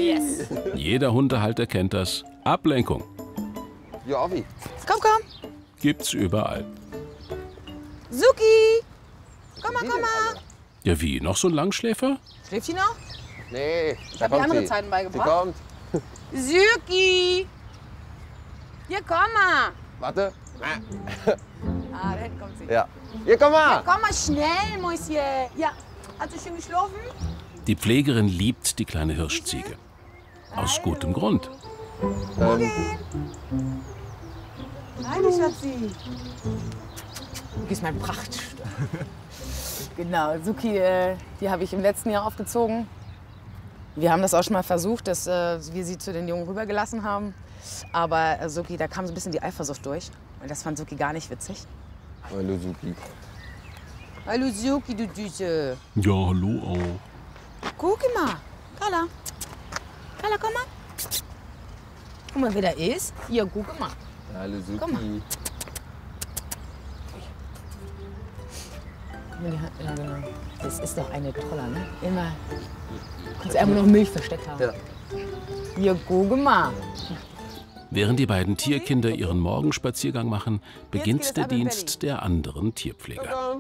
Yes. Jeder Hundehalter kennt das. Ablenkung. Ja, Avi. Komm, komm. Gibt's überall. Suki. Komm mal, komm mal. Ja, wie? Noch so ein Langschläfer? Schläft sie noch? Nee, Ich habe dir andere Zeiten Sie beigebracht. kommt. Suki. Hier, komm mal. Warte. Ah, da hinten kommt sie. Ja. Hier, komm mal. Komm mal schnell, Mäuschen. Ja, hat sie schön geschlafen? Die Pflegerin liebt die kleine Hirschziege. Aus gutem Grund. Nein, Schatzi. Suki ist mein Prachtstück. Genau, Suki, die habe ich im letzten Jahr aufgezogen. Wir haben das auch schon mal versucht, dass wir sie zu den Jungen rübergelassen haben. Aber Suki, da kam so ein bisschen die Eifersucht durch. Und das fand Suki gar nicht witzig. Hallo, Suki. Hallo Suki, du Süße. Ja, hallo auch. Guck mal. Carla. Carla, komm mal. Guck mal, wer da ist. Hier, guck mal. Hallo, Suki. Komm mal. Ja, genau. Das ist doch eine Troller, ne? Immer. Du kannst einfach noch Milch versteckt haben. Ja. Hier, guck mal. Während die beiden Tierkinder ihren Morgenspaziergang machen, beginnt der Dienst der anderen Tierpfleger.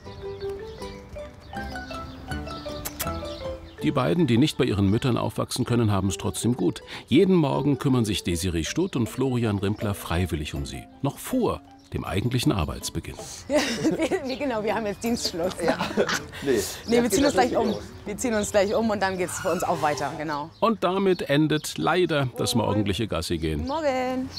Die beiden, die nicht bei ihren Müttern aufwachsen können, haben es trotzdem gut. Jeden Morgen kümmern sich Desiree Stutt und Florian Rimpler freiwillig um sie. Noch vor dem eigentlichen Arbeitsbeginn. Genau, wir haben jetzt Dienstschluss. Ja. Nee, wir ziehen uns gleich um. Wir ziehen uns gleich um und dann geht's für uns auch weiter, genau. Und damit endet leider das morgendliche Gassigehen. Morgen.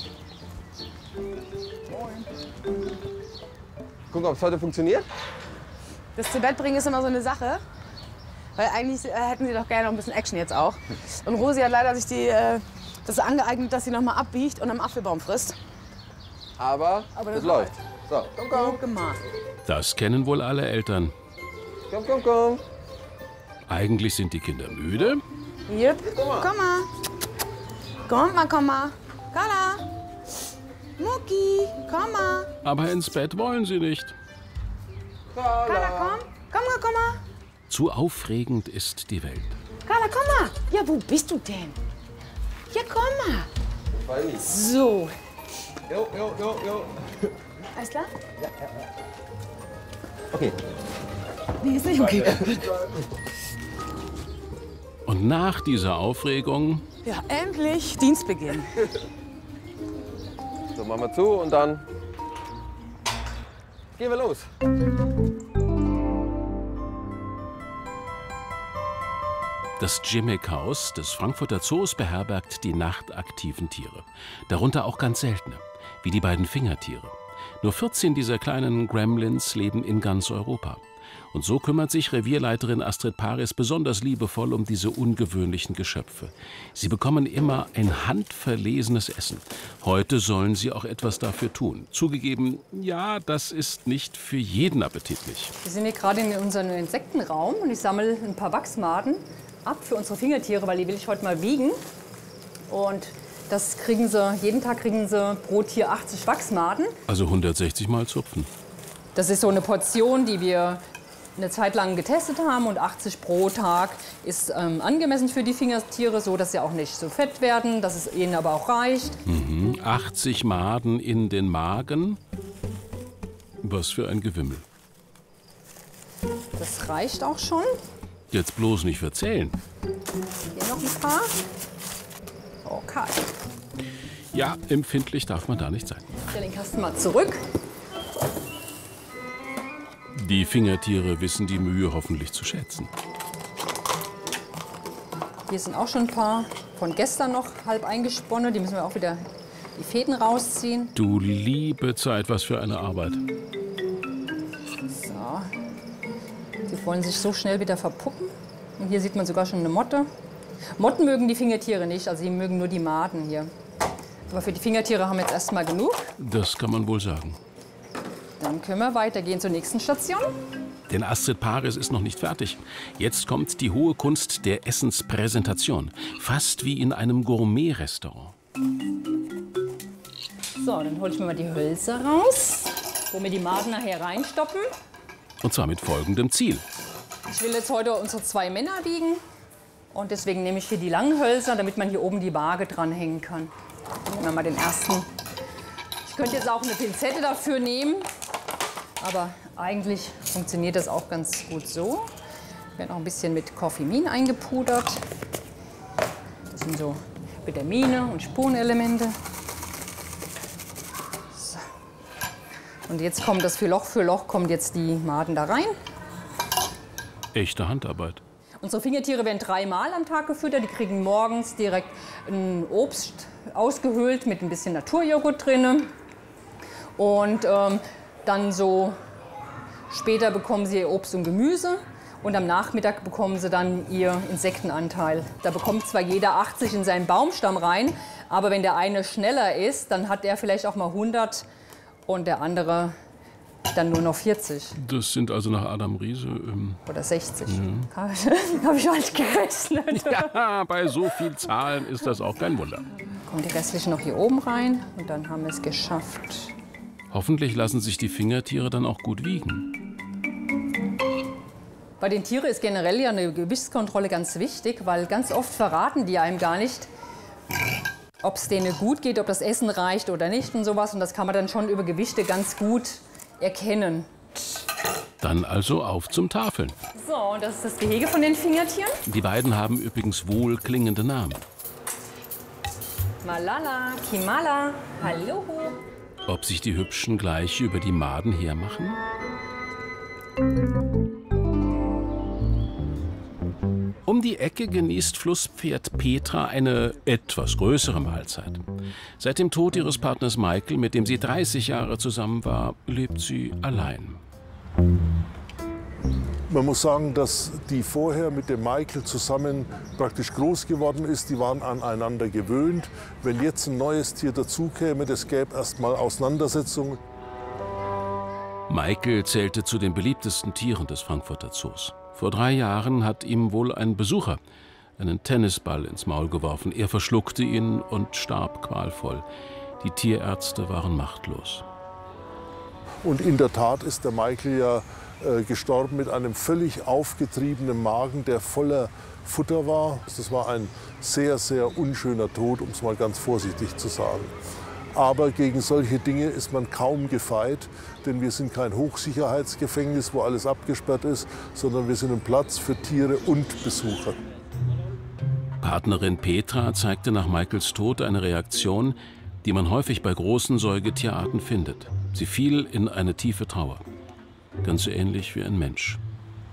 Gucken, ob es heute funktioniert. Das zu Bett bringen ist immer so eine Sache. Weil eigentlich hätten sie doch gerne noch ein bisschen Action jetzt auch. Und Rosi hat leider sich das angeeignet, dass sie noch mal abbiegt und am Apfelbaum frisst. Aber das es läuft. So, komm. Guck mal. Das kennen wohl alle Eltern. Komm. Eigentlich sind die Kinder müde. Jupp. Komm mal. Komm mal. Carla. Mucki, komm mal. Aber ins Bett wollen sie nicht. Carla, komm. Komm mal. Zu aufregend ist die Welt. Carla, komm mal. Ja, wo bist du denn? Ja, komm mal. Weiß nicht. So. Jo. Alles klar? Ja. Okay. Nee, ist nicht okay. Und nach dieser Aufregung Ja, endlich Dienstbeginn. So, machen wir zu und dann gehen wir los. das Gimmick-Haus des Frankfurter Zoos beherbergt die nachtaktiven Tiere. Darunter auch ganz seltene, wie die beiden Fingertiere. Nur 14 dieser kleinen Gremlins leben in ganz Europa. Und so kümmert sich Revierleiterin Astrid Paris besonders liebevoll um diese ungewöhnlichen Geschöpfe. Sie bekommen immer ein handverlesenes Essen. Heute sollen sie auch etwas dafür tun. Zugegeben, ja, das ist nicht für jeden appetitlich. Wir sind hier gerade in unserem Insektenraum und ich sammle ein paar Wachsmaden ab für unsere Fingertiere, weil die will ich heute mal wiegen. Und das kriegen sie, jeden Tag kriegen sie pro Tier 80 Wachsmaden. Also 160 Mal zupfen. Das ist so eine Portion, die wir eine Zeit lang getestet haben, und 80 pro Tag ist angemessen für die Fingertiere, so dass sie auch nicht so fett werden, dass es ihnen aber auch reicht. 80 Maden in den Magen. Was für ein Gewimmel. Das reicht auch schon. Jetzt bloß nicht verzählen. Hier noch ein paar. Okay. Ja, empfindlich darf man da nicht sein. Ich stelle den Kasten mal zurück. Die Fingertiere wissen die Mühe hoffentlich zu schätzen. Hier sind auch schon ein paar von gestern noch halb eingesponnen. Die müssen wir auch wieder die Fäden rausziehen. Du liebe Zeit, was für eine Arbeit. So. Die wollen sich so schnell wieder verpuppen. Und hier sieht man sogar schon eine Motte. Motten mögen die Fingertiere nicht, also die mögen nur die Maden hier. Aber für die Fingertiere haben wir jetzt erstmal genug. Das kann man wohl sagen. Dann können wir weitergehen zur nächsten Station. Denn Astrid Paris ist noch nicht fertig. Jetzt kommt die hohe Kunst der Essenspräsentation. Fast wie in einem Gourmet-Restaurant. So, dann hole ich mir mal die Hölzer raus, wo wir die Maden nachher reinstoppen. Und zwar mit folgendem Ziel. Ich will jetzt heute unsere 2 Männer wiegen. Und deswegen nehme ich hier die langen Hölzer, damit man hier oben die Waage dranhängen kann. Nehmen wir mal den ersten. Ich könnte jetzt auch eine Pinzette dafür nehmen, aber eigentlich funktioniert das auch ganz gut so. Wird noch ein bisschen mit Coffeemin eingepudert. Das sind so Vitamine und Spurenelemente. So. Und jetzt kommt das für Loch kommt jetzt die Maden da rein. Echte Handarbeit. Unsere Fingertiere werden 3-mal am Tag gefüttert. Die kriegen morgens direkt ein Obst ausgehöhlt mit ein bisschen Naturjoghurt drin. Und dann so später bekommen sie ihr Obst und Gemüse. Und am Nachmittag bekommen sie dann ihr Insektenanteil. Da bekommt zwar jeder 80 in seinen Baumstamm rein, aber wenn der eine schneller ist, dann hat er vielleicht auch mal 100 und der andere dann nur noch 40. Das sind also nach Adam Riese... Oder 60. Habe ich falsch gerechnet. Ja, bei so vielen Zahlen ist das auch kein Wunder. Kommen die restlichen noch hier oben rein und dann haben wir es geschafft. Hoffentlich lassen sich die Fingertiere dann auch gut wiegen. Bei den Tieren ist generell ja eine Gewichtskontrolle ganz wichtig, weil ganz oft verraten die einem gar nicht, ob es denen gut geht, ob das Essen reicht oder nicht und sowas. Und das kann man dann schon über Gewichte ganz gut erkennen. Dann also auf zum Tafeln. So, und das ist das Gehege von den Fingertieren. Die beiden haben übrigens wohlklingende Namen. Malala, Kimala, hallo. Ob sich die Hübschen gleich über die Maden hermachen? Um die Ecke genießt Flusspferd Petra eine etwas größere Mahlzeit. Seit dem Tod ihres Partners Michael, mit dem sie 30 Jahre zusammen war, lebt sie allein. Man muss sagen, dass die vorher mit dem Michael zusammen praktisch groß geworden ist. Die waren aneinander gewöhnt. Wenn jetzt ein neues Tier dazukäme, das gäbe erstmal Auseinandersetzungen. Michael zählte zu den beliebtesten Tieren des Frankfurter Zoos. Vor 3 Jahren hat ihm wohl ein Besucher einen Tennisball ins Maul geworfen. Er verschluckte ihn und starb qualvoll. Die Tierärzte waren machtlos. Und in der Tat ist der Michael ja gestorben mit einem völlig aufgetriebenen Magen, der voller Futter war. Das war ein sehr, sehr unschöner Tod, um es mal ganz vorsichtig zu sagen. Aber gegen solche Dinge ist man kaum gefeit, denn wir sind kein Hochsicherheitsgefängnis, wo alles abgesperrt ist, sondern wir sind ein Platz für Tiere und Besucher. Partnerin Petra zeigte nach Michaels Tod eine Reaktion, die man häufig bei großen Säugetierarten findet. Sie fiel in eine tiefe Trauer. Ganz so ähnlich wie ein Mensch.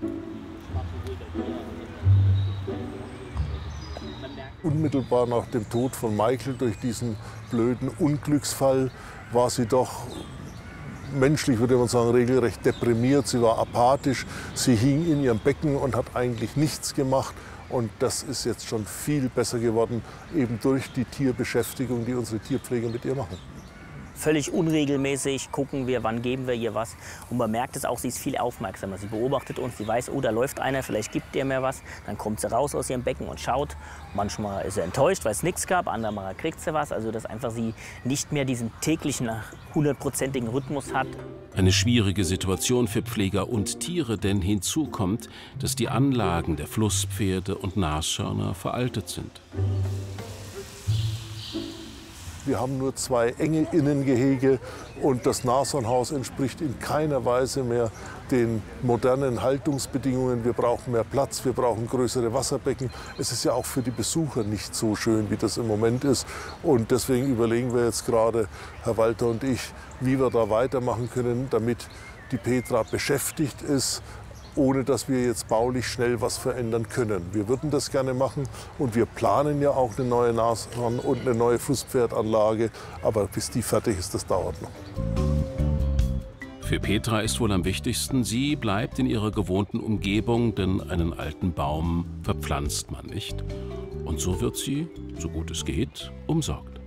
Unmittelbar nach dem Tod von Michael durch diesen blöden Unglücksfall war sie doch menschlich, würde man sagen, regelrecht deprimiert. Sie war apathisch, sie hing in ihrem Becken und hat eigentlich nichts gemacht. Und das ist jetzt schon viel besser geworden, eben durch die Tierbeschäftigung, die unsere Tierpfleger mit ihr machen. Völlig unregelmäßig gucken wir, wann geben wir ihr was. Und man merkt es auch, sie ist viel aufmerksamer. Sie beobachtet uns, sie weiß, oh, da läuft einer, vielleicht gibt der mir was. Dann kommt sie raus aus ihrem Becken und schaut. Manchmal ist sie enttäuscht, weil es nichts gab, andermal kriegt sie was. Also dass einfach sie nicht mehr diesen täglichen, 100%igen Rhythmus hat. Eine schwierige Situation für Pfleger und Tiere, denn hinzu kommt, dass die Anlagen der Flusspferde und Nashörner veraltet sind. Wir haben nur 2 enge Innengehege und das Nashornhaus entspricht in keiner Weise mehr den modernen Haltungsbedingungen. Wir brauchen mehr Platz, wir brauchen größere Wasserbecken. Es ist ja auch für die Besucher nicht so schön, wie das im Moment ist. Und deswegen überlegen wir jetzt gerade, Herr Walter und ich, wie wir da weitermachen können, damit die Petra beschäftigt ist, ohne dass wir jetzt baulich schnell was verändern können. Wir würden das gerne machen und wir planen ja auch eine neue Nashorn- und eine neue Flusspferdanlage. Aber bis die fertig ist, das dauert noch. Für Petra ist wohl am wichtigsten, sie bleibt in ihrer gewohnten Umgebung, denn einen alten Baum verpflanzt man nicht. Und so wird sie, so gut es geht, umsorgt.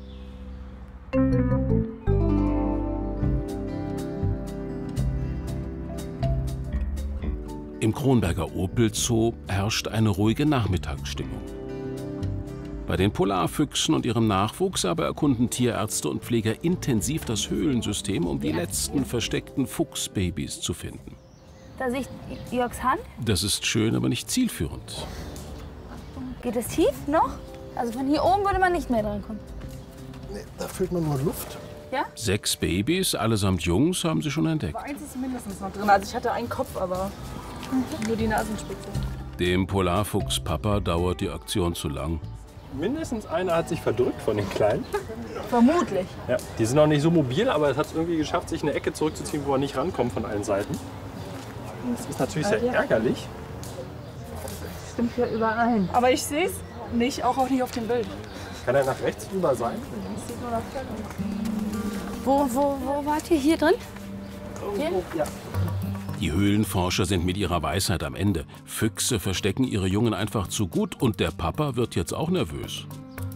Im Kronberger Opel-Zoo herrscht eine ruhige Nachmittagsstimmung. Bei den Polarfüchsen und ihrem Nachwuchs aber erkunden Tierärzte und Pfleger intensiv das Höhlensystem, um die letzten versteckten Fuchsbabys zu finden. Da sehe ich Jörgs Hand. Das ist schön, aber nicht zielführend. Geht es tief noch? Also von hier oben würde man nicht mehr dran kommen. Nee, da fehlt mir nur Luft. Ja? 6 Babys, allesamt Jungs, haben sie schon entdeckt. Aber eins ist mindestens noch drin. Also ich hatte einen Kopf, aber nur die Nasenspitze. Dem Polarfuchs-Papa dauert die Aktion zu lang. Mindestens einer hat sich verdrückt von den Kleinen. Vermutlich. Ja, die sind noch nicht so mobil, aber es hat es irgendwie geschafft, sich in eine Ecke zurückzuziehen, wo er nicht rankommt von allen Seiten. Das ist natürlich sehr ärgerlich. Das stimmt ja überein. Aber ich sehe es nicht, auch nicht auf dem Bild. Kann er nach rechts rüber sein? Ich sehe nur nach vorne. Wo wart ihr? Hier drin? Ja. Die Höhlenforscher sind mit ihrer Weisheit am Ende. Füchse verstecken ihre Jungen einfach zu gut und der Papa wird jetzt auch nervös.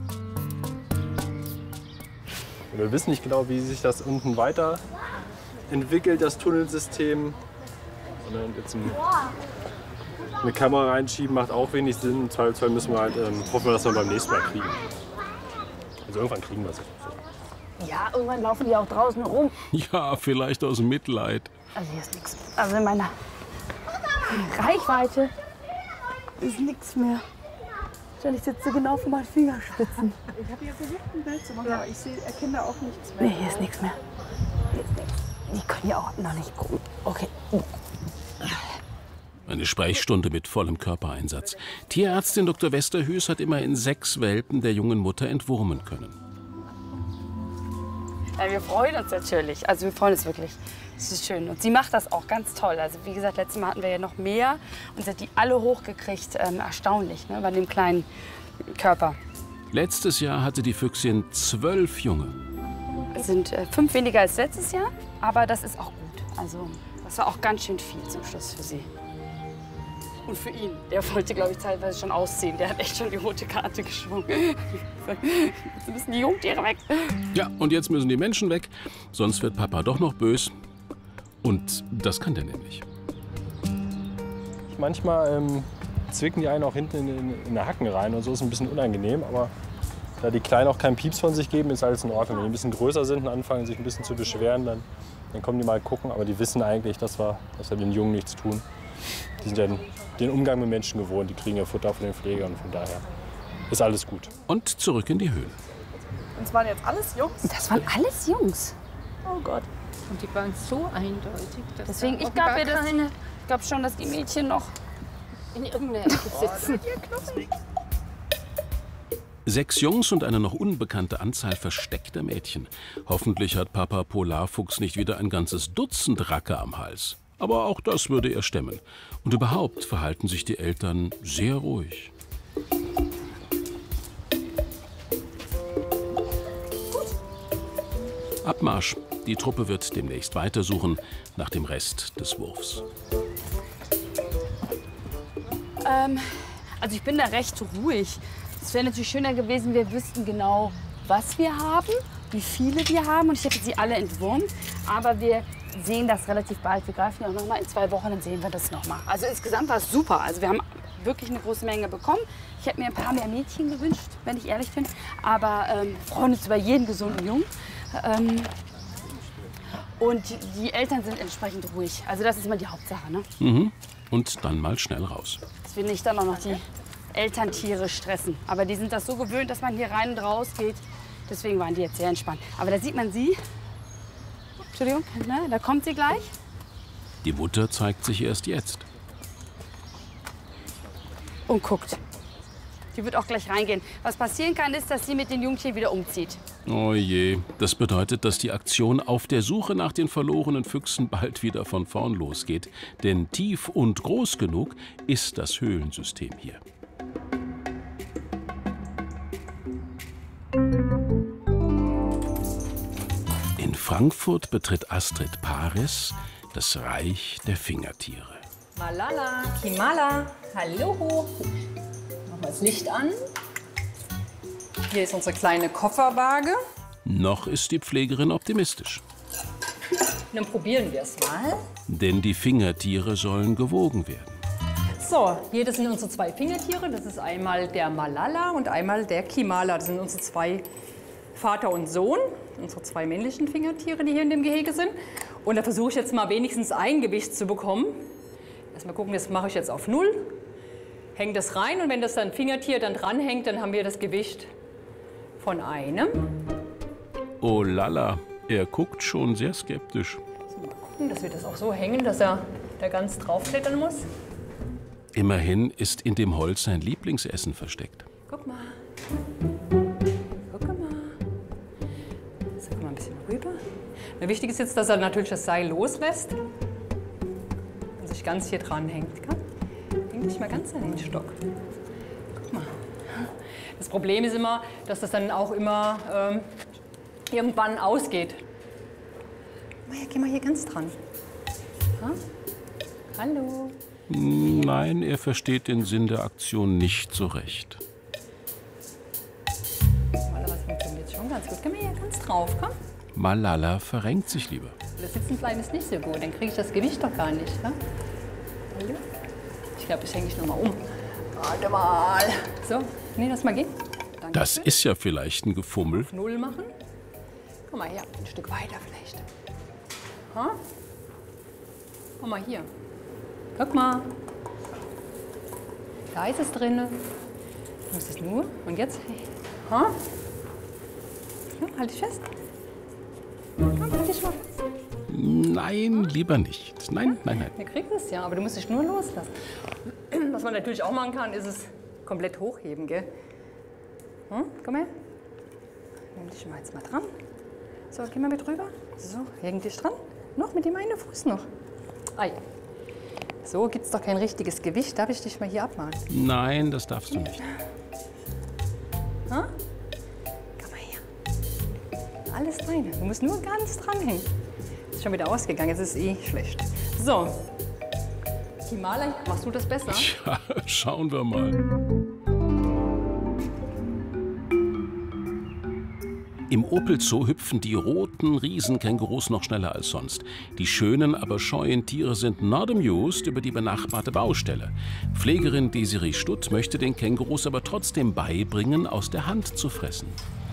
Wir wissen nicht genau, wie sich das unten weiter entwickelt, das Tunnelsystem. Und dann jetzt eine Kamera reinschieben macht auch wenig Sinn. Im Zweifelsfall müssen wir halt hoffen, dass wir beim nächsten Mal kriegen. Also irgendwann kriegen wir es. Ja, irgendwann laufen die auch draußen rum. Ja, vielleicht aus Mitleid. Also hier ist nichts. Also in meiner Reichweite ist nichts mehr. Ich sitze genau vor meinen Fingerspitzen. Ich habe hier versucht, ein Bild zu machen, aber ich erkenne da auch nichts mehr. Nee, hier ist nichts mehr. Hier ist nichts. Die können ja auch noch nicht gucken. Okay. Eine Sprechstunde mit vollem Körpereinsatz. Tierärztin Dr. Westerhüs hat immerhin 6 Welpen der jungen Mutter entwurmen können. Ja, wir freuen uns natürlich. Also wir freuen uns wirklich. Es ist schön. Und sie macht das auch ganz toll. Also wie gesagt, letztes Mal hatten wir ja noch mehr. Und sie hat die alle hochgekriegt. Erstaunlich, ne, bei dem kleinen Körper. Letztes Jahr hatte die Füchsin 12 Junge. Es sind 5 weniger als letztes Jahr. Aber das ist auch gut. Also das war auch ganz schön viel zum Schluss für sie. Und für ihn. Der wollte, glaube ich, teilweise schon ausziehen. Der hat echt schon die rote Karte geschwungen. Jetzt müssen die Jungtiere weg. Ja, und jetzt müssen die Menschen weg. Sonst wird Papa doch noch böse. Und das kann der nämlich. Manchmal zwicken die einen auch hinten in den Hacken rein und so ist ein bisschen unangenehm. Aber da die Kleinen auch keinen Pieps von sich geben, ist alles in Ordnung. Wenn die ein bisschen größer sind und anfangen, sich ein bisschen zu beschweren, dann kommen die mal gucken. Aber die wissen eigentlich, dass wir den Jungen nichts tun. Die sind ja den Umgang mit Menschen gewohnt. Die kriegen ja Futter von den Pflegern. Von daher ist alles gut. Und zurück in die Höhle. Und es waren jetzt alles Jungs? Das waren alles Jungs. Oh Gott. Und die waren so eindeutig. Dass Deswegen, ich glaube schon, dass die Mädchen noch in irgendeiner Ecke sitzen. 6 Jungs und eine noch unbekannte Anzahl versteckter Mädchen. Hoffentlich hat Papa Polarfuchs nicht wieder ein ganzes Dutzend Racke am Hals. Aber auch das würde er stemmen. Und überhaupt verhalten sich die Eltern sehr ruhig. Abmarsch. Die Truppe wird demnächst weitersuchen nach dem Rest des Wurfs. Also ich bin da recht ruhig. Es wäre natürlich schöner gewesen, wir wüssten genau, was wir haben, wie viele wir haben. Und ich hätte sie alle entwurmt. Aber wir sehen das relativ bald. Wir greifen ja auch noch mal in 2 Wochen, dann sehen wir das noch mal. Also insgesamt war es super. Also wir haben wirklich eine große Menge bekommen. Ich hätte mir ein paar mehr Mädchen gewünscht, wenn ich ehrlich bin. Aber freuen uns über jeden gesunden Jungen. Und die Eltern sind entsprechend ruhig. Also das ist immer die Hauptsache, ne? Mhm. Und dann mal schnell raus. Dass wir nicht dann auch noch die Elterntiere stressen. Aber die sind das so gewöhnt, dass man hier rein und raus geht. Deswegen waren die jetzt sehr entspannt. Aber da sieht man sie. Entschuldigung, ne? Da kommt sie gleich. Die Mutter zeigt sich erst jetzt. Und guckt. Die wird auch gleich reingehen. Was passieren kann, ist, dass sie mit den Jungtieren wieder umzieht. Oh je, das bedeutet, dass die Aktion auf der Suche nach den verlorenen Füchsen bald wieder von vorn losgeht. Denn tief und groß genug ist das Höhlensystem hier. In Frankfurt betritt Astrid Paris das Reich der Fingertiere. Malala, Kimala, hallo. Machen wir das Licht an. Hier ist unsere kleine Kofferwaage. Noch ist die Pflegerin optimistisch. Dann probieren wir es mal. Denn die Fingertiere sollen gewogen werden. So, hier das sind unsere 2 Fingertiere. Das ist einmal der Malala und einmal der Kimala. Das sind unsere 2 Vater und Sohn. Unsere 2 männlichen Fingertiere, die hier in dem Gehege sind. Und da versuche ich jetzt mal wenigstens ein Gewicht zu bekommen. Erstmal gucken, das mache ich jetzt auf 0. hängt das rein und wenn das dann Fingertier dann dranhängt, dann haben wir das Gewicht von einem. Oh lala, er guckt schon sehr skeptisch. Mal gucken, dass wir das auch so hängen, dass er da ganz draufklettern muss. Immerhin ist in dem Holz sein Lieblingsessen versteckt. Guck mal. Guck mal. So, guck mal ein bisschen rüber. Na, wichtig ist jetzt, dass er natürlich das Seil loslässt und sich ganz hier dran hängt. Häng dich mal ganz an den Stock. Guck mal. Das Problem ist immer, dass das dann auch immer irgendwann ausgeht. Geh mal hier ganz dran. Ha? Hallo. Nein, er versteht den Sinn der Aktion nicht so recht. Malala funktioniert schon ganz gut. Komm mal hier ganz drauf, komm. Malala verrenkt sich lieber. Das Sitzenbleiben ist nicht so gut, dann kriege ich das Gewicht doch gar nicht. Ja? Hallo? Ich glaube, das hänge ich noch mal um. Warte mal. So, nee, lass mal gehen. Danke. Das ist ja vielleicht ein Gefummel. Auf Null machen. Komm mal her, ein Stück weiter vielleicht. Ha? Komm mal hier. Guck mal. Da ist es drin. Du musst es nur. Und jetzt? Ha? Ja, halt dich fest. Komm, halt dich mal fest. Nein, lieber nicht. Nein, nein, nein. Wir kriegen es ja, aber du musst dich nur loslassen. Was man natürlich auch machen kann, ist es komplett hochheben, gell? Hm? Komm her. Nimm dich mal jetzt mal dran. So, geh mal mit rüber. So, häng dich dran. Noch mit dem einen Fuß noch. Ei. So gibt es doch kein richtiges Gewicht. Darf ich dich mal hier abmachen? Nein, das darfst du nicht. Ha? Komm mal her. Alles drin. Du musst nur ganz dran hängen. Ist schon wieder ausgegangen. Jetzt ist eh schlecht. So. Himalaya, machst du das besser? Ja, schauen wir mal. Im Opel Zoo hüpfen die roten Riesenkängurus noch schneller als sonst. Die schönen, aber scheuen Tiere sind not amused über die benachbarte Baustelle. Pflegerin Desiree Stutt möchte den Kängurus aber trotzdem beibringen, aus der Hand zu fressen.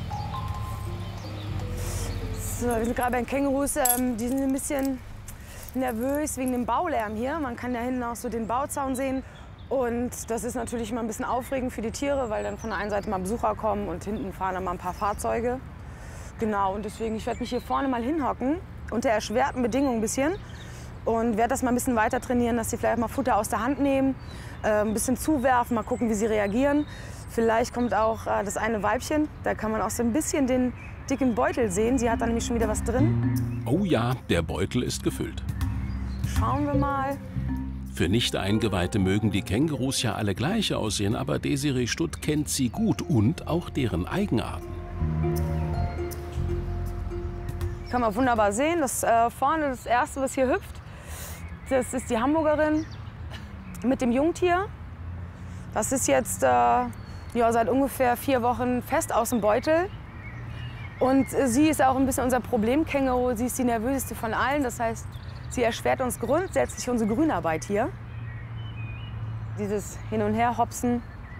So, wir sind gerade bei den Kängurus. Die sind ein bisschen nervös wegen dem Baulärm hier. Man kann da hinten auch so den Bauzaun sehen. Und das ist natürlich immer ein bisschen aufregend für die Tiere, weil dann von der einen Seite mal Besucher kommen und hinten fahren dann mal ein paar Fahrzeuge. Genau, und deswegen, ich werde mich hier vorne mal hinhocken, unter erschwerten Bedingungen ein bisschen. Und werde das mal ein bisschen weiter trainieren, dass sie vielleicht mal Futter aus der Hand nehmen, ein bisschen zuwerfen, mal gucken, wie sie reagieren. Vielleicht kommt auch das eine Weibchen, da kann man auch so ein bisschen den dicken Beutel sehen. Sie hat da nämlich schon wieder was drin. Oh ja, der Beutel ist gefüllt. Schauen wir mal. Für Nicht-Eingeweihte mögen die Kängurus ja alle gleich aussehen, aber Desiree Stutt kennt sie gut und auch deren Eigenarten. Kann man wunderbar sehen, das vorne das erste, was hier hüpft, das ist die Hamburgerin mit dem Jungtier. Das ist jetzt ja, seit ungefähr 4 Wochen fest aus dem Beutel. Und sie ist auch ein bisschen unser Problemkänguru. Sie ist die nervöseste von allen. Das heißt, sie erschwert uns grundsätzlich unsere Grünarbeit hier. Dieses Hin- und Her-Hopsen.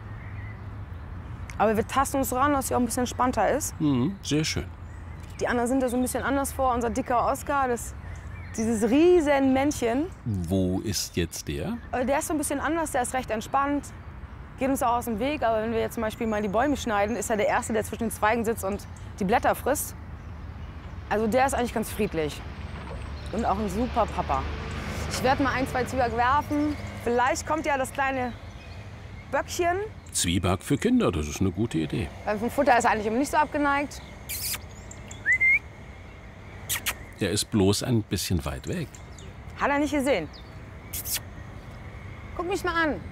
Aber wir tasten uns ran, dass sie auch ein bisschen entspannter ist. Sehr schön. Die anderen sind da so ein bisschen anders vor. Unser dicker Oscar, dieses riesen Männchen. Wo ist jetzt der? Der ist so ein bisschen anders, der ist recht entspannt. Geht uns auch aus dem Weg, aber wenn wir jetzt zum Beispiel mal die Bäume schneiden, ist er der Erste, der zwischen den Zweigen sitzt und die Blätter frisst. Also der ist eigentlich ganz friedlich. Und auch ein super Papa. Ich werde mal 1, 2 Zwieback werfen. Vielleicht kommt ja das kleine Böckchen. Zwieback für Kinder, das ist eine gute Idee. Vom Futter ist er eigentlich immer nicht so abgeneigt. Der ist bloß ein bisschen weit weg. Hat er nicht gesehen. Guck mich mal an.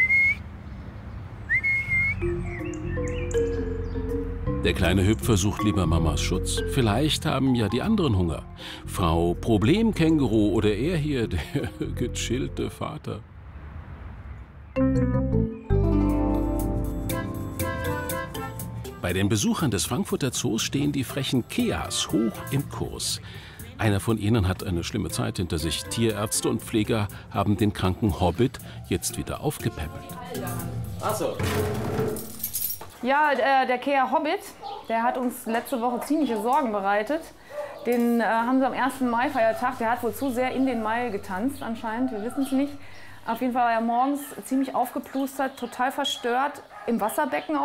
Der kleine Hüpfer sucht lieber Mamas Schutz. Vielleicht haben ja die anderen Hunger. Frau Problemkänguru oder er hier, der gechillte Vater. Bei den Besuchern des Frankfurter Zoos stehen die frechen Keas hoch im Kurs. Einer von ihnen hat eine schlimme Zeit hinter sich. Tierärzte und Pfleger haben den kranken Hobbit jetzt wieder aufgepäppelt. Ach so. Ja, der Kea Hobbit, der hat uns letzte Woche ziemliche Sorgen bereitet. Den haben sie am 1. Mai-Feiertag, der hat wohl zu sehr in den Mai getanzt anscheinend, wir wissen es nicht. Auf jeden Fall war er morgens ziemlich aufgeplustert, total verstört, im Wasserbecken